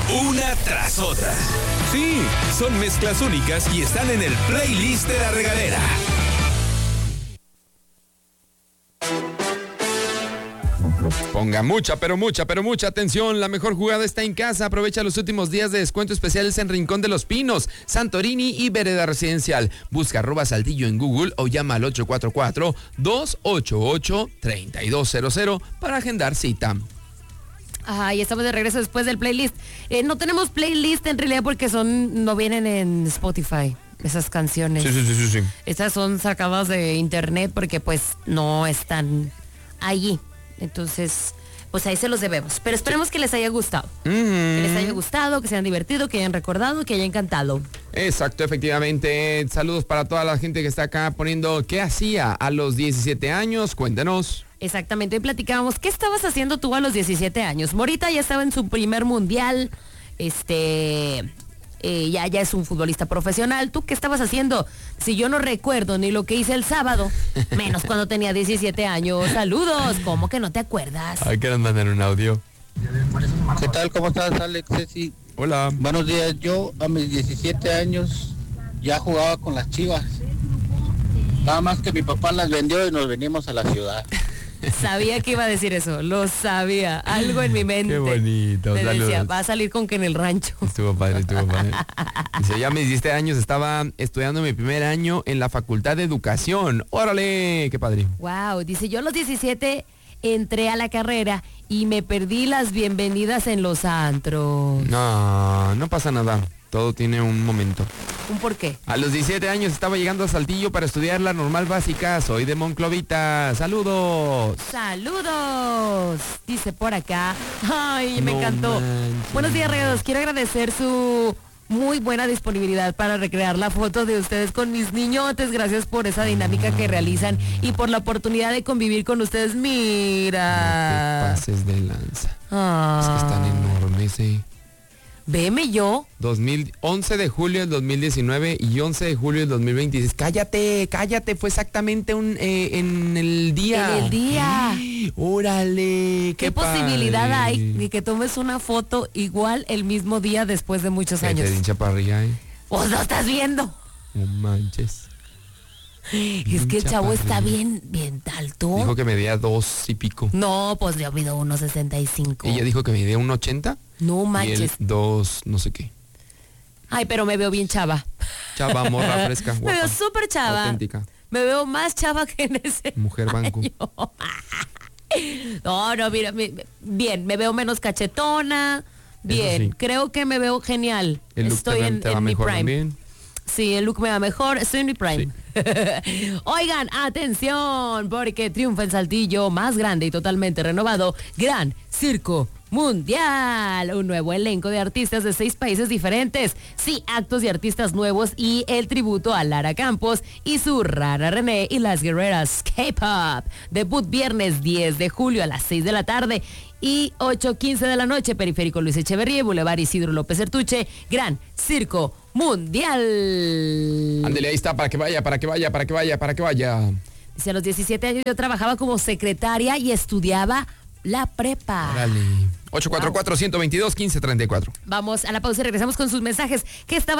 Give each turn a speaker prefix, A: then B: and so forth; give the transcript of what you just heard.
A: una tras otra. Sí, son mezclas únicas y están en el playlist de La Regadera.
B: Ponga mucha atención. La mejor jugada está en casa. Aprovecha los últimos días de descuento especiales en Rincón de los Pinos, Santorini y Vereda Residencial. Busca @Saltillo en Google o llama al 844-288-3200 para agendar cita.
C: Y estamos de regreso después del playlist. No tenemos playlist en realidad porque no vienen en Spotify esas canciones.
B: Sí.
C: Estas son sacadas de internet porque pues no están allí. Entonces, pues ahí se los debemos. Pero esperemos que les haya gustado. Que les haya gustado, que se hayan divertido, que hayan recordado, que hayan cantado.
B: Exacto, efectivamente. Saludos para toda la gente que está acá poniendo ¿qué hacía a los 17 años? Cuéntanos.
C: Exactamente, hoy platicábamos, ¿qué estabas haciendo tú a los 17 años? Morita ya estaba en su primer mundial, ya es un futbolista profesional. ¿Tú qué estabas haciendo? Si yo no recuerdo ni lo que hice el sábado, menos cuando tenía 17 años. Saludos, ¿cómo que no te acuerdas?
B: Hay que nos mandar un audio.
D: ¿Qué tal? ¿Cómo estás, Alex? Ceci.
B: Hola.
D: Buenos días. Yo a mis 17 años ya jugaba con las Chivas. Nada más que mi papá las vendió y nos venimos a la ciudad.
C: Sabía que iba a decir eso, lo sabía. Algo en mi mente.
B: Qué bonito.
C: Me
B: Saludos.
C: decía, va a salir con que en el rancho.
B: Estuvo padre. Dice, ya a mis 17 años estaba estudiando mi primer año en la Facultad de Educación. ¡Órale! ¡Qué padre!
C: Wow, dice, yo a los 17 entré a la carrera y me perdí las bienvenidas en los antros.
B: No pasa nada. Todo tiene un momento.
C: ¿Un por qué?
B: A los 17 años estaba llegando a Saltillo para estudiar la normal básica. Soy de Monclovita. ¡Saludos!
C: ¡Saludos! Dice por acá. ¡Ay, me encantó!
B: Manches.
C: Buenos días, regados. Quiero agradecer su muy buena disponibilidad para recrear la foto de ustedes con mis niñotes. Gracias por esa dinámica que realizan y por la oportunidad de convivir con ustedes. Mira.
B: No te pases de lanza.
C: Ah.
B: Es que están enormes,
C: Veme yo.
B: 11 de julio del 2019 y 11 de julio del 2026. Cállate, fue exactamente en el día.
C: En el día.
B: Órale,
C: ¿Qué posibilidad hay de que tomes una foto igual el mismo día después de muchos años?
B: Te hincha para arriba,
C: Pues lo estás viendo.
B: No manches.
C: Es que el chavo está bien alto.
B: Dijo que medía 2 y pico.
C: No, pues yo mido 1.65.
B: Ella dijo que medía 1.80.
C: No manches.
B: Y él 2, no sé qué.
C: Ay, pero me veo bien chava.
B: Chava, morra, fresca, guapa.
C: Me veo súper chava.
B: Auténtica.
C: Me veo más chava que en ese
B: Mujer banco.
C: No, mira, bien, me veo menos cachetona. Bien,
B: sí.
C: Creo que me veo genial.
B: El look
C: Estoy
B: te va
C: en mi
B: mejor
C: prime.
B: también.
C: Sí, el look me va mejor, estoy en mi prime. Sí. Oigan, atención, porque triunfa en Saltillo, más grande y totalmente renovado, Gran Circo Mundial. Un nuevo elenco de artistas de 6 países diferentes. Sí, actos de artistas nuevos y el tributo a Lara Campos y su Rara René y las guerreras K-Pop. Debut viernes 10 de julio a las 6 de la tarde y 8:15 de la noche, Periférico Luis Echeverría, Boulevard Isidro López Ertuche, Gran Circo Mundial.
B: Ándele, ahí está, para que vaya.
C: Dice, a los 17 años yo trabajaba como secretaria y estudiaba la prepa.
B: Órale. 844-122-1534.
C: Vamos a la pausa y regresamos con sus mensajes. ¿Qué estaba